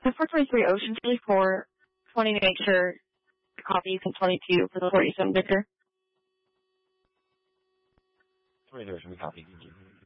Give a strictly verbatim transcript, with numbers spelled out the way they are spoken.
four twenty-three Ocean Street for twenty to make sure the copy is twenty-two for the forty-seven Victor. twenty to Ocean copy. Thank you.